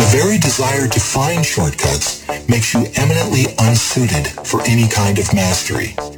very desire to find shortcuts makes you eminently unsuited for any kind of mastery.